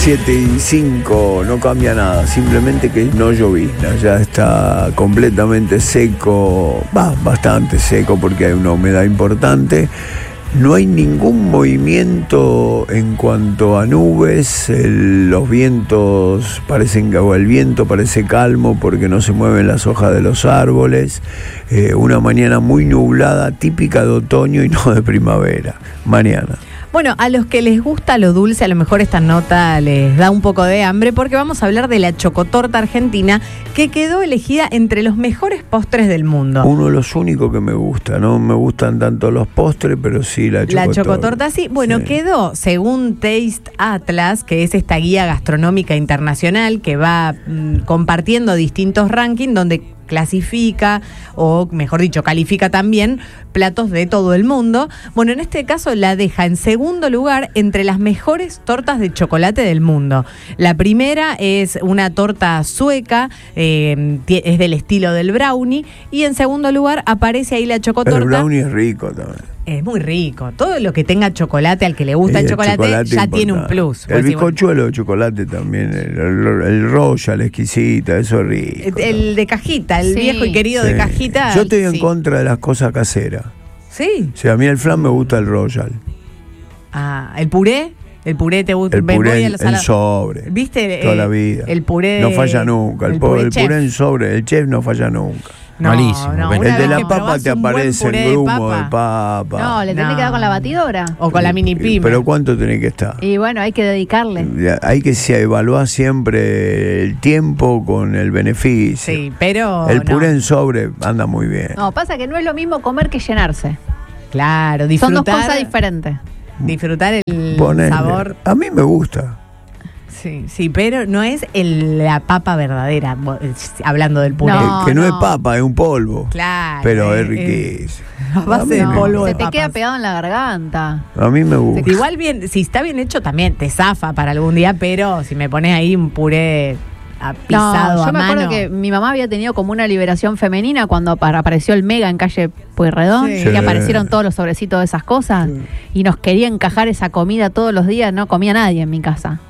7:05, no cambia nada, simplemente que no llovizna, ya está completamente seco, bastante seco porque hay una humedad importante. No hay ningún movimiento en cuanto a nubes, los vientos parecen, o el viento parece calmo porque no se mueven las hojas de los árboles. Una mañana muy nublada, típica de otoño y no de primavera. Mañana. Bueno, a los que les gusta lo dulce, a lo mejor esta nota les da un poco de hambre porque vamos a hablar de la chocotorta argentina que quedó elegida entre los mejores postres del mundo. Uno de los únicos que me gusta, no me gustan tanto los postres, pero sí la chocotorta. La chocotorta sí, bueno, sí. Quedó, según Taste Atlas, que es esta guía gastronómica internacional que va compartiendo distintos rankings donde clasifica, o mejor dicho, califica también platos de todo el mundo. Bueno, en este caso la deja en segundo lugar entre las mejores tortas de chocolate del mundo. La primera es una torta sueca, es del estilo del brownie, y en segundo lugar aparece ahí la chocotorta. Pero el brownie es rico también. Es muy rico. Todo lo que tenga chocolate, al que le gusta el chocolate ya importante. Tiene un plus. El bizcochuelo de chocolate también, el Royal, exquisita, eso es rico. El de cajita, el viejo y querido de cajita. Yo estoy en contra de las cosas caseras. ¿Sí? O sea, a mí el flan me gusta el Royal. Ah, ¿el puré? ¿El puré te gusta? El puré, el sobre. ¿Viste? Toda la vida. El puré. No falla nunca. El puré en sobre, el chef no falla nunca. No, malísimo. No, el de la papa te aparece el grumo de papa. No, le tenés que dar con la batidora. O con la mini pyme. Pero ¿cuánto tenés que estar? Y bueno, hay que dedicarle. Hay que evaluar siempre el tiempo con el beneficio. Sí, pero el puré en sobre anda muy bien. No, pasa que no es lo mismo comer que llenarse. Claro, disfrutar. Son dos cosas diferentes. Disfrutar el sabor. A mí me gusta. Sí, pero no es la papa verdadera, hablando del puré. Que no es papa, es un polvo. Claro. Pero es riquísimo. A base de polvo se de te papas. queda pegado en la garganta. A mí me gusta. Igual bien, si está bien hecho también te zafa para algún día, pero si me pones ahí un puré pisado yo me mano. acuerdo que mi mamá había tenido como una liberación femenina cuando apareció el Mega en calle Pueyrredón, que aparecieron todos los sobrecitos de esas cosas y nos quería encajar esa comida todos los días, no comía nadie en mi casa.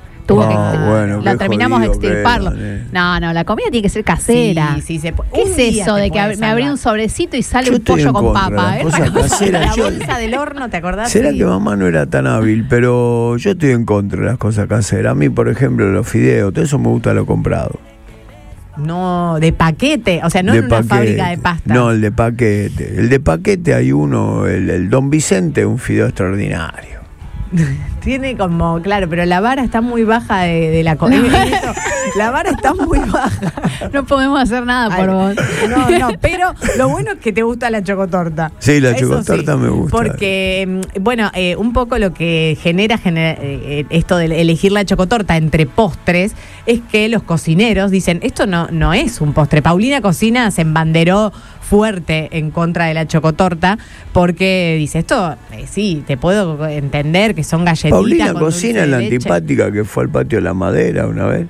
La terminamos de extirparlo. No, la comida tiene que ser casera. Sí, ¿Qué es eso de que me abrí un sobrecito y sale un pollo con papa? La bolsa del horno, ¿te acordás? ¿Será que mamá no era tan hábil? Pero yo estoy en contra de las cosas caseras. A mí, por ejemplo, los fideos, todo eso me gusta lo comprado. No, de paquete, o sea, no en una fábrica de pasta. No, el de paquete. El de paquete hay uno, el Don Vicente, un fideo extraordinario. Tiene como, claro, pero la vara está muy baja de la comida. La vara está muy baja. No podemos hacer nada por vos. No, pero lo bueno es que te gusta la chocotorta. Sí, la chocotorta me gusta. Porque, bueno, un poco lo que genera esto de elegir la chocotorta entre postres es que los cocineros dicen, esto no es un postre. Paulina Cocina se embanderó fuerte en contra de la chocotorta porque dice, esto sí, te puedo entender que son galletitas. Paulina Cocina es la antipática que fue al patio de la madera una vez.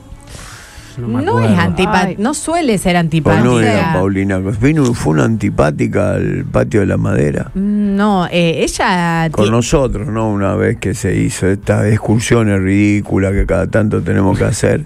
No es antipática, no suele ser antipática. No era Paulina Cocina, fue una antipática al patio de la madera. No, ella... Con nosotros, ¿no? Una vez que se hizo estas excursiones ridículas que cada tanto tenemos que hacer.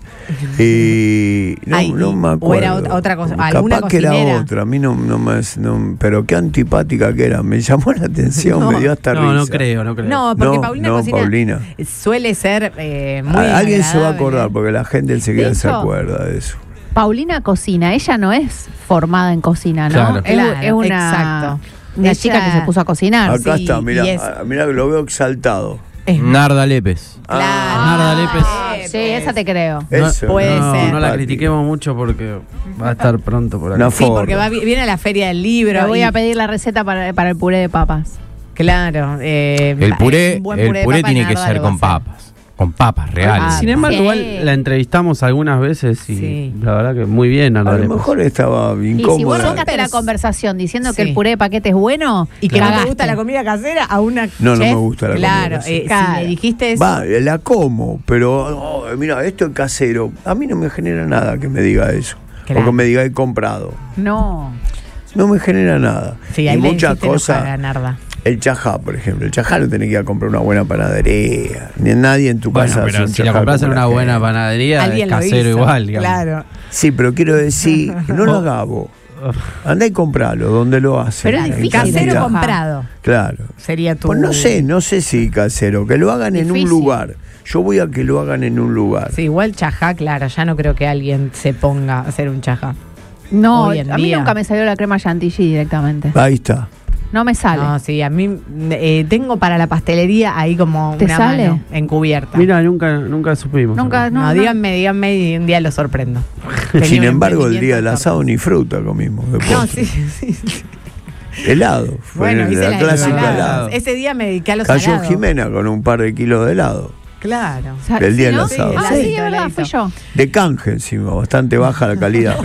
Y no me acuerdo. O era otra cosa, alguna capaz cocinera. Que era otra, a mí no pero qué antipática que era, me llamó la atención, me dio hasta risa. No creo. No, porque Paulina Cocina Paulina suele ser muy alguien agradable. se va a acordar, porque la gente enseguida se acuerda de eso. Paulina Cocina, ella no es formada en cocina, ¿no? Claro. Es una chica que se puso a cocinar. Acá está, mirá que lo veo exaltado. Narda Lépez. Claro. Narda Lépez. Sí, esa te creo. Puede ser. No la critiquemos mucho porque va a estar pronto por acá. Sí, porque viene a la feria del libro. Le voy a pedir la receta para el puré de papas. Claro. El puré tiene que ser con papas. Con papas reales. Sin embargo, igual la entrevistamos algunas veces y la verdad que muy bien. A lo mejor estaba incómoda. Y si vos tocaste la conversación diciendo que el puré de paquete es bueno y que no te gusta la comida casera, a una no me gusta la comida casera. Si le dijiste eso. La como, pero mira, esto es casero. A mí no me genera nada que me diga eso. O que me diga he comprado. No me genera nada. Sí, y muchas cosas. El chajá, por ejemplo. El chajá no tenés que ir a comprar una buena panadería. Ni nadie en tu casa hace pero un si chajá la compras en como una la buena gente. panadería, es casero igual, digamos. Claro. Sí, pero quiero decir, no lo hagas vos. Andá y compralo, donde lo hacen. Pero es difícil. Casero Mirá. comprado. Claro. Sería tu. Pues no sé si casero, que lo hagan en un Difícil. lugar. Yo voy a que lo hagan en un lugar. Sí, igual chajá, claro, ya no creo que alguien se ponga a hacer un chajá. No, Hoy en a mí día. nunca me salió la crema chantilly directamente. Ahí está. No me sale. No, sí, a mí tengo para la pastelería ahí como ¿Te una sale? mano encubierta. Mira, nunca supimos. Nunca, no, díganme y un día lo sorprendo. Tenía Sin un embargo, el día del emprendimiento asado ni fruta comimos. de No, postre. sí. Helado. Fue Bueno, hice la las clásica ensaladas. helado. Ese día me dediqué a los Cayó salados. Jimena con un par de kilos de helado. Claro. Del día del ¿no? asado. Ah, Sí, sí, es la verdad, hizo. fui yo. De canje encima, bastante baja la calidad.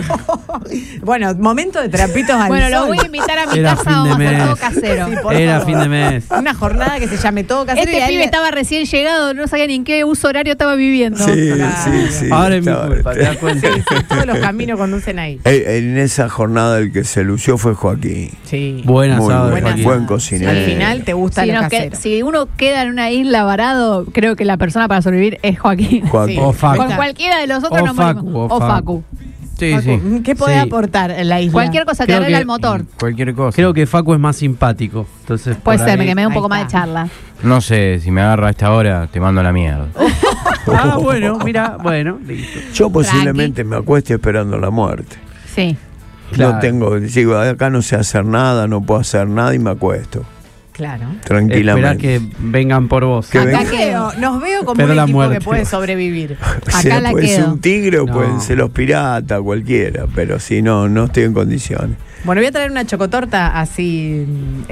Bueno, momento de trapitos al Bueno, sol. lo voy a invitar a mi Era casa, fin de vamos a hacer mes. todo casero. Sí, por Era favor. fin de mes. Una jornada que se llame todo casero. y Este a él pibe le- estaba recién llegado, no sabía ni en qué uso horario estaba viviendo. Sí. Ahora es mi estaba- culpa, ¿te das cuenta? Todos los caminos conducen ahí. En esa jornada el que se lució fue Joaquín. Sí. Buen Muy asado de buen Joaquín. buen cocinero. Al final te gusta Si, lo nos que- casero. si uno queda en una isla varado, creo que la persona para sobrevivir es Joaquín. Joaquín. Sí. O Facu. Con cualquiera de los otros O nos Facu, morimos. o O Facu. Facu. Sí, sí. ¿Qué podés Sí. aportar en la isla? Cualquier cosa te Creo arregla que- el motor. Cualquier cosa. Creo que Facu es más simpático. Entonces, Puede por ser, ahí- que me dé un Ahí poco más de está. charla. No sé, si me agarra a esta hora, te mando a la mierda. Ah, bueno, mira, bueno, listo. Yo posiblemente me acueste esperando la muerte. Sí. Claro. No tengo, digo, acá no sé hacer nada, no puedo hacer nada y me acuesto. Claro. Esperar Tranquilamente. que vengan por vos. Que Acá venga. nos veo como Pero un la equipo muerte. que puede sobrevivir. O sea, Acá la puede ser quedo. un tigre o No. pueden ser los piratas, cualquiera, pero si no estoy en condiciones. Bueno, voy a traer una chocotorta, así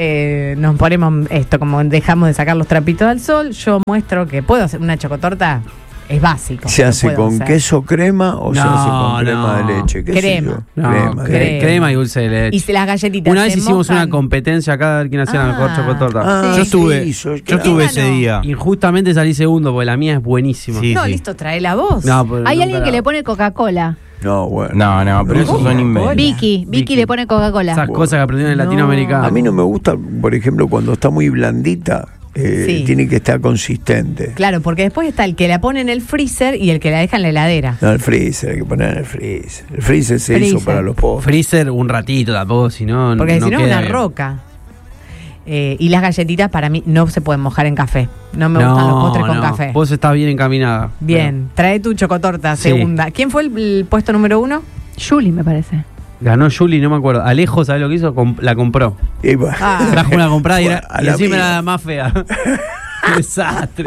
nos ponemos esto, como dejamos de sacar los trapitos al sol. Yo muestro que puedo hacer una chocotorta, es básico. ¿Se lo hace puedo con hacer. queso crema o se No, hace con crema no. de leche? ¿Qué sé Crema. yo? No, Crema, crema. crema y dulce de leche. Y si las galletitas Una vez se hicimos mojan- una competencia acá a ver quién hacía la mejor Ah. chocotorta. Ah, Yo estuve, sí, yo- yo claro. estuve ese Ganó. día. Injustamente salí segundo porque la mía es buenísima. Sí. No, listo, trae la voz. No, pero Hay nunca alguien que la- le pone Coca-Cola. No, bueno. No, pero esos son inventos. Vicky le pone Coca-Cola. Esas cosas que aprendieron en No. Latinoamérica. A mí no me gusta, por ejemplo, cuando está muy blandita, Sí. tiene que estar consistente. Claro, porque después está el que la pone en el freezer y el que la deja en la heladera. No, el freezer, hay que poner en el freezer. El freezer se hizo Freezer. para los postres. Freezer un ratito tampoco, si no. Porque si no es queda una bien. roca. Y las galletitas para mí no se pueden mojar en café. No me gustan los postres con café. Vos estás bien encaminada. Bien, trae tu chocotorta Sí. segunda. ¿Quién fue el puesto número 1? Julie, me parece. Ganó Juli, no me acuerdo. Alejo, ¿sabes lo que hizo? La compró. Y bueno, Ah. Trajo una comprada y, Fue era, a y la encima mía. era la más fea. Un desastre.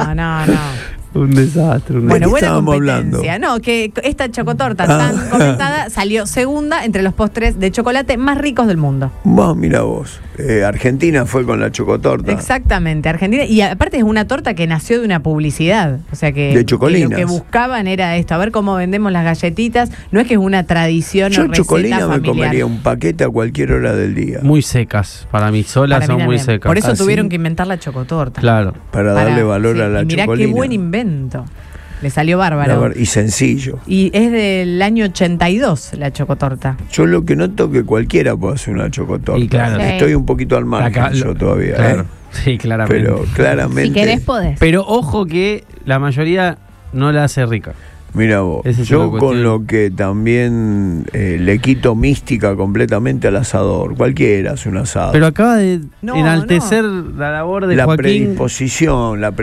No. Un desastre. Bueno, qué buena estábamos competencia. No, que esta chocotorta tan comentada salió segunda entre los postres de chocolate más ricos del mundo. vos, mira vos. Argentina fue con la chocotorta. Exactamente, Argentina. Y aparte es una torta que nació de una publicidad. O sea que, De chocolinas. que lo que buscaban era esto, a ver cómo vendemos las galletitas. No es que es una tradición Yo o receta chocolina me familiar. comería un paquete a cualquier hora del día. Muy secas. Para mí solas Para mí son muy también. secas. Por eso ¿Ah, sí? tuvieron que inventar la chocotorta. Claro. Para darle valor a la y mirá chocolina. qué buen invento. Le salió bárbaro. Y sencillo. Y es del año 82 la chocotorta. Yo lo que noto que cualquiera puede hacer una chocotorta. Y claro. Sí. Estoy un poquito al margen Acá yo todavía. Claro. Sí, claramente. Pero claramente. Si querés, podés. Pero ojo que la mayoría no la hace rica. Mira vos, Esa es yo una cuestión. con lo que también le quito mística completamente al asador. Cualquiera hace un asado. Pero acaba de No, enaltecer la labor de la Joaquín. predisposición, Estaba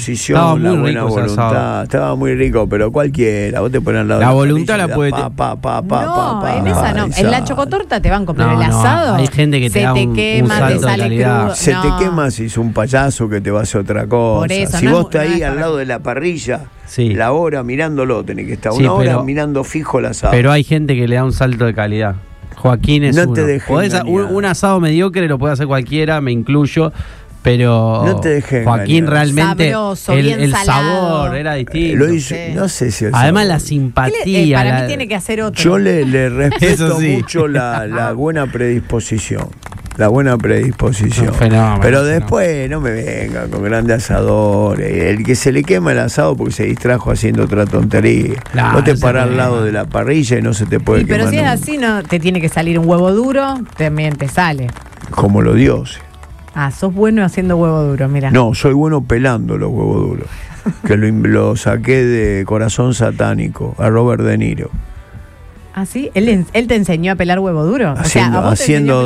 la muy buena rico ese voluntad. asado. Estaba muy rico, pero cualquiera. Vos te pones al lado La de voluntad parrilla la y puede das No, en esa no. y En la sale. chocotorta te van con No, el no, asado. hay gente que te se da te un quema, te salto de sale calidad. crudo. Se No. te quema si es un payaso que te va a hacer otra cosa. Por eso, si no vos es- estás no ahí es al para- lado de la parrilla, Sí. la hora mirándolo, tenés que estar Sí, una hora pero- mirando fijo el asado. Pero hay gente que le da un salto de calidad. Joaquín es No uno. te dejes engañar. un asado mediocre lo puede hacer cualquiera, me incluyo. Pero No te dejes Joaquín engañar. realmente Sabroso, el bien salado. sabor era distinto. Lo hizo, Sí. no sé si el Además sabor. la simpatía. Para la- mí tiene que hacer otro. Yo le respeto Eso sí. mucho la buena predisposición. La buena predisposición. Un fenómeno, Pero un después no me venga con grandes asadores. El que se le quema el asado porque se distrajo haciendo otra tontería. No, Vos te no se parás al puede lado quemar. de la parrilla y no se te puede Y pero quemar si es nunca. así, no te tiene que salir un huevo duro, también te sale. Como los dioses. Sos bueno haciendo huevo duro, mira. No, soy bueno pelando los huevos duros. Que lo saqué de Corazón Satánico, a Robert De Niro. ¿Ah, sí? ¿Él te enseñó a pelar huevo duro? Haciendo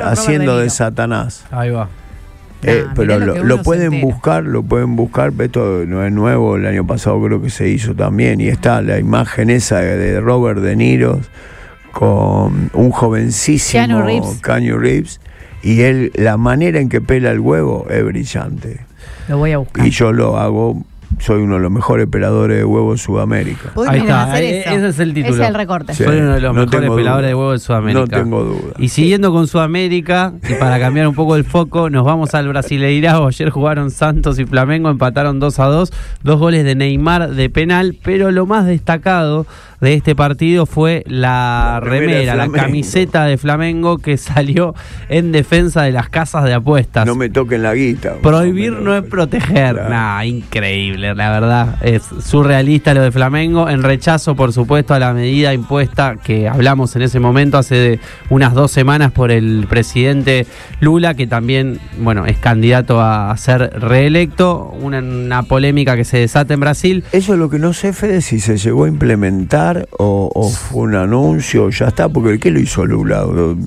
de Satanás. Ahí va. Pero lo pueden buscar, esto no es nuevo, el año pasado creo que se hizo también, y está la imagen esa de Robert De Niro con un jovencísimo Keanu Reeves, y él, la manera en que pela el huevo es brillante. Lo voy a buscar. Y yo lo hago. Soy uno de los mejores peladores de huevos de Sudamérica. Ahí está, ese es el título. Ese es el recorte. Sí, soy uno de los mejores peladores de huevos de Sudamérica. No tengo duda. Y siguiendo con Sudamérica, y para cambiar un poco el foco, nos vamos al Brasileirao. Ayer jugaron Santos y Flamengo, empataron 2-2, 2 goles de Neymar de penal, pero lo más destacado de este partido fue la remera, la camiseta de Flamengo, que salió en defensa de las casas de apuestas. No me toquen la guita. Prohibir no es proteger. Claro. Nah, increíble, la verdad. Es surrealista lo de Flamengo, en rechazo, por supuesto, a la medida impuesta que hablamos en ese momento hace unas 2 semanas por el presidente Lula, que también, bueno, es candidato a ser reelecto. Una polémica que se desata en Brasil. Eso es lo que no sé, Fede, si se llegó a implementar o fue un anuncio, ya está, porque ¿qué lo hizo Lula?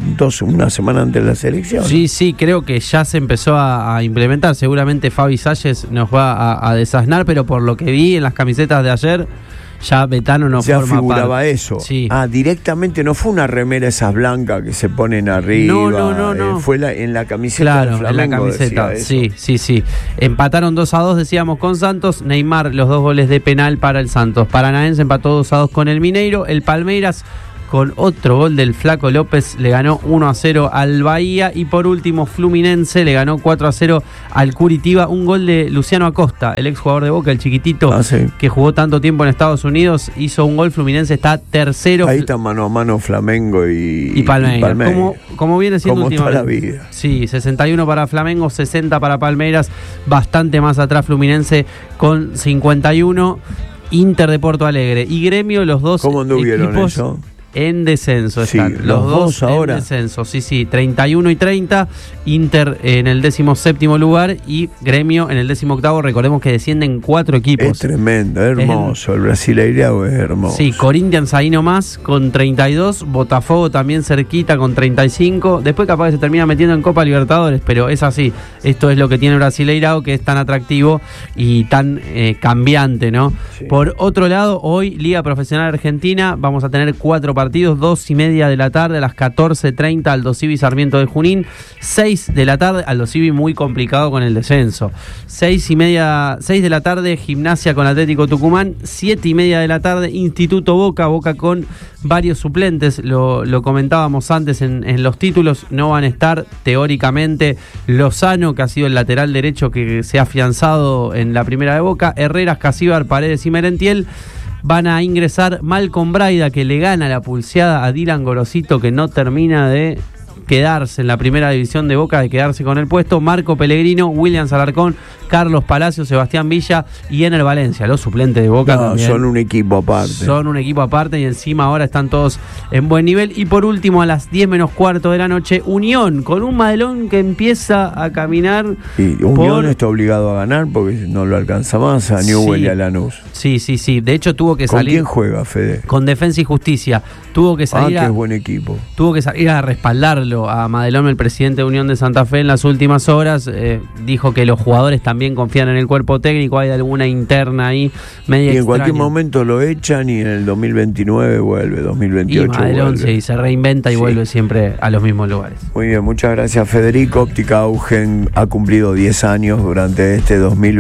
Una semana antes de las elecciones. Sí, creo que ya se empezó a implementar. Seguramente Fabi Salles nos va a desasnar, pero por lo que vi en las camisetas de ayer, ya Betano no ya forma figuraba parte. Eso. Sí. Directamente no fue una remera esas blancas que se ponen arriba. No. Fue en la camiseta del Flamengo. En la camiseta, sí. Empataron 2-2, decíamos, con Santos. Neymar, los 2 goles de penal para el Santos. Paranaense empató 2-2 con el Mineiro. El Palmeiras, con otro gol del Flaco López, le ganó 1-0 al Bahía. Y por último, Fluminense le ganó 4-0 al Curitiba. Un gol de Luciano Acosta, el exjugador de Boca, el chiquitito, que jugó tanto tiempo en Estados Unidos. Hizo un gol, Fluminense está tercero. Ahí está mano a mano Flamengo y Palmeiras. Como viene siendo últimamente. Toda la vida. Sí, 61 para Flamengo, 60 para Palmeiras. Bastante más atrás Fluminense con 51. Inter de Porto Alegre y Gremio, los dos ¿Cómo anduvieron equipos eso? En descenso están. Sí, los dos ahora. En descenso, sí, 31 y 30. Inter en el 17º lugar y Gremio en el 18º. Recordemos que descienden 4 equipos. Es tremendo, hermoso. El Brasileirao es hermoso. Sí, Corinthians ahí nomás con 32. Botafogo también cerquita con 35. Después capaz que se termina metiendo en Copa Libertadores, pero es así. Esto es lo que tiene el Brasileirao, que es tan atractivo y tan cambiante, ¿no? Sí. Por otro lado, hoy Liga Profesional Argentina, vamos a tener 4 partidos, 2:30 de la tarde, a las 14:30 Aldo Civi Sarmiento de Junín, 6 de la tarde, Aldo Civi muy complicado con el descenso, 6 de la tarde Gimnasia con Atlético Tucumán, 7:30 de la tarde Instituto Boca con varios suplentes, lo comentábamos antes en los títulos, no van a estar teóricamente Lozano, que ha sido el lateral derecho que se ha afianzado en la primera de Boca, Herreras, Casíbar, Paredes y Merentiel. Van a ingresar Malcolm Braida, que le gana la pulseada a Dylan Gorosito, que no termina de quedarse en la primera división de Boca, de quedarse con el puesto. Marco Pellegrino, William Alarcón, Carlos Palacio, Sebastián Villa y Ener Valencia, los suplentes de Boca. También son un equipo aparte. Son un equipo aparte y encima ahora están todos en buen nivel. Y por último, a las 10:15 de la noche, Unión, con un Madelón que empieza a caminar. Y Unión está obligado a ganar porque no lo alcanza más a Newell y a Lanús. Sí. De hecho, tuvo que salir. ¿Con quién juega, Fede? Con Defensa y Justicia. Tuvo que salir. Que es buen equipo. Tuvo que salir a respaldarlo a Madelón, el presidente de Unión de Santa Fe, en las últimas horas. Dijo que los jugadores también confían en el cuerpo técnico. Hay alguna interna ahí media. Y en extraña. cualquier momento lo echan y en el 2029 vuelve, 2028 y Madelón vuelve. se reinventa y vuelve siempre a los mismos lugares. Muy bien, muchas gracias, Federico. Óptica Augen ha cumplido 10 años durante este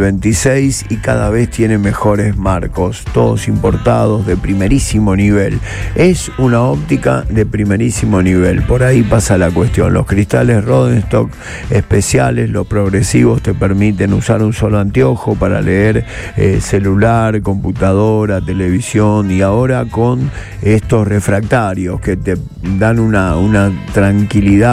2026 y cada vez tiene mejores marcos, todos importados de primerísimo nivel. Es una óptica de primerísimo nivel, por ahí pasa la cuestión. Los cristales Rodenstock especiales, los progresivos, te permiten usar un solo anteojo para leer celular, computadora, televisión, y ahora con estos refractarios que te dan una tranquilidad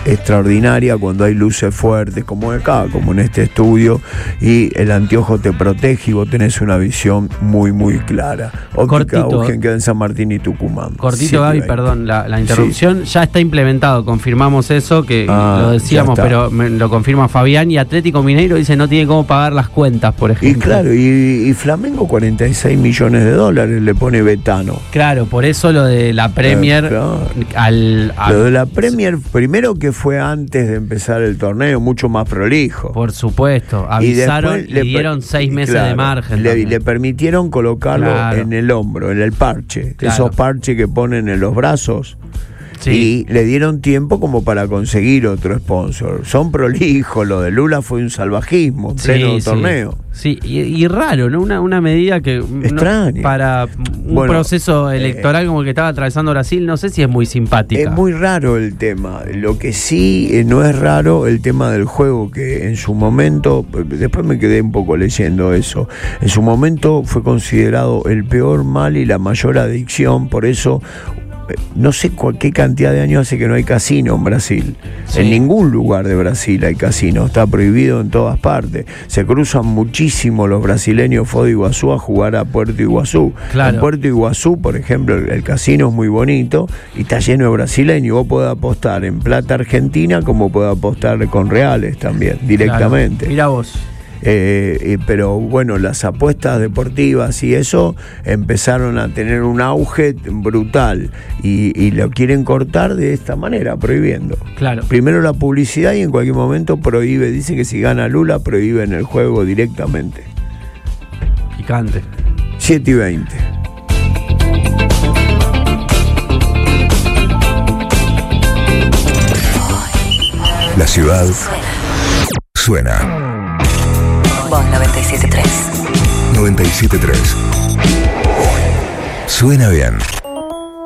extraordinaria cuando hay luces fuertes, como acá, como en este estudio, y el anteojo te protege y vos tenés una visión muy, muy clara. Óptica Augen queda en San Martín y Tucumán. Cortito, Gaby, perdón la interrupción. Sí. Ya está implementado, confirmamos eso, que lo decíamos, pero lo confirma Fabián, y Atlético Mineiro dice no tiene cómo pagar las cuentas, por ejemplo. Y claro, y Flamengo 46 millones de dólares le pone Betano. Claro, por eso lo de la Premier Lo de la Premier, primero que fue antes de empezar el torneo, mucho más prolijo. Por supuesto, avisaron y le dieron 6 meses de margen. Le permitieron colocarlo en el hombro, en el parche, esos parches que ponen en los brazos. Sí. Y le dieron tiempo como para conseguir otro sponsor. Son prolijos, lo de Lula fue un salvajismo en pleno torneo. Sí, y raro, ¿no? Una medida que extraña. Para un proceso electoral como el que estaba atravesando Brasil, no sé si es muy simpática. Es muy raro el tema. Lo que sí no es raro el tema del juego, que en su momento, después me quedé un poco leyendo eso, en su momento fue considerado el peor mal y la mayor adicción, por eso no sé qué cantidad de años hace que no hay casino en Brasil. Sí. En ningún lugar de Brasil hay casino, está prohibido en todas partes. Se cruzan muchísimo los brasileños Foz de Iguazú a jugar a Puerto Iguazú. Claro. En Puerto Iguazú, por ejemplo, el casino es muy bonito y está lleno de brasileños. Vos podés apostar en plata argentina como podés apostar con reales también, directamente. Claro. Mirá vos. Pero bueno, las apuestas deportivas y eso empezaron a tener un auge brutal y lo quieren cortar de esta manera, prohibiendo. Claro. Primero la publicidad y en cualquier momento prohíbe, dice que si gana Lula prohíben el juego directamente. Picante. 7:20. La ciudad suena. Voz 97.3. 97.3. Suena bien.